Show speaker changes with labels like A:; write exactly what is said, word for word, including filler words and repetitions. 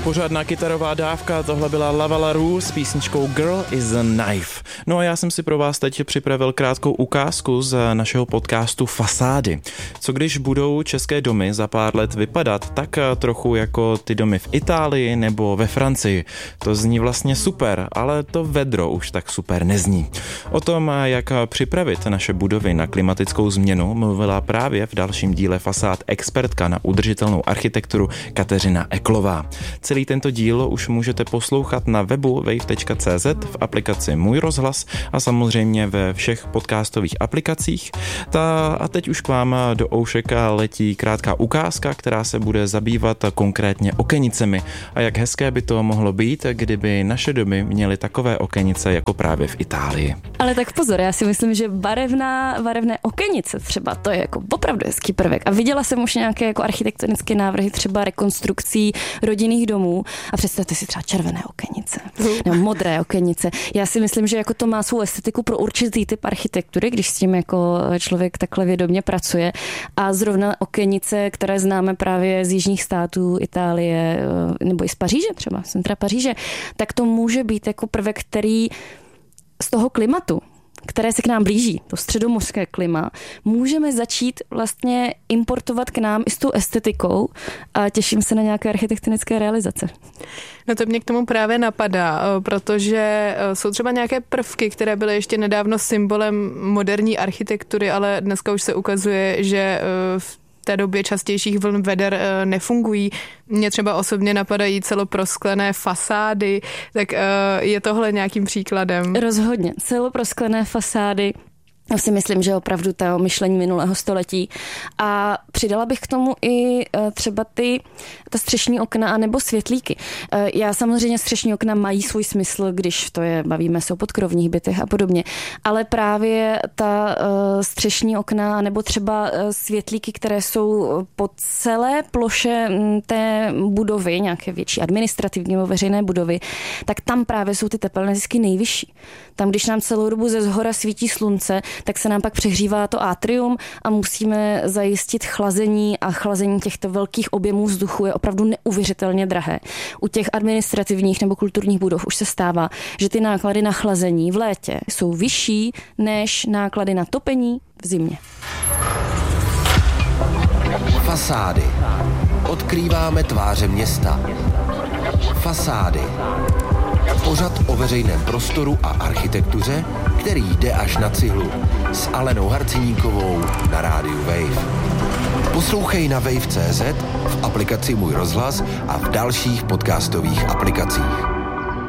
A: Pořádná kytarová dávka, tohle byla Lava LaRue s písničkou Girl is a Knife. No a já jsem si pro vás teď připravil krátkou ukázku z našeho podcastu Fasády. Co když budou české domy za pár let vypadat tak trochu jako ty domy v Itálii nebo ve Francii? To zní vlastně super, ale to vedro už tak super nezní. O tom, jak připravit naše budovy na klimatickou změnu, mluvila právě v dalším díle Fasád expertka na udržitelnou architekturu Kateřina Eklová. Celý tento díl už můžete poslouchat na webu wave tečka cé zet, v aplikaci Můj rozhlas a samozřejmě ve všech podcastových aplikacích. Ta, a teď už k vám do oušeka letí krátká ukázka, která se bude zabývat konkrétně okenicemi. A jak hezké by to mohlo být, kdyby naše domy měly takové okenice jako právě v Itálii.
B: Ale tak pozor, já si myslím, že barevná, barevné okenice třeba, to je jako opravdu hezký prvek. A viděla jsem už nějaké jako architektonické návrhy třeba rekonstrukcí rodinných domů a představte si třeba červené okenice nebo modré okenice. Já si myslím, že jako to má svou estetiku pro určitý typ architektury, když s tím jako člověk takhle vědomě pracuje. A zrovna okenice, které známe právě z jižních států, Itálie nebo i z Paříže třeba, z centra Paříže, tak to může být jako prvek, který z toho klimatu, které se k nám blíží, to středomořské klima, můžeme začít vlastně importovat k nám i s tou estetikou a těším se na nějaké architektonické realizace.
C: No to mě k tomu právě napadá, protože jsou třeba nějaké prvky, které byly ještě nedávno symbolem moderní architektury, ale dneska už se ukazuje, že v té době častějších vln veder nefungují. Mně třeba osobně napadají celoprosklené fasády, tak je tohle nějakým příkladem?
B: Rozhodně. Celoprosklené fasády, já si myslím, že opravdu to myšlení minulého století. A přidala bych k tomu i třeba ty ta střešní okna anebo světlíky. Já samozřejmě střešní okna mají svůj smysl, když to je, bavíme se o podkrovních bytech a podobně, ale právě ta střešní okna nebo třeba světlíky, které jsou po celé ploše té budovy, nějaké větší administrativní nebo veřejné budovy, tak tam právě jsou ty tepelné zisky nejvyšší. Tam, když nám celou dobu ze zhora svítí slunce, tak se nám pak přehřívá to atrium a musíme zajistit chlazení a chlazení těchto velkých objemů vzduchu je opravdu neuvěřitelně drahé. U těch administrativních nebo kulturních budov už se stává, že ty náklady na chlazení v létě jsou vyšší než náklady na topení v zimě.
D: Fasády. Odkrýváme tváře města. Fasády. Pořad o veřejném prostoru a architektuře, který jde až na cihlu. S Alenou Harciníkovou na rádiu Wave. Poslouchej na wave tečka cé zet, v aplikaci Můj rozhlas a v dalších podcastových aplikacích.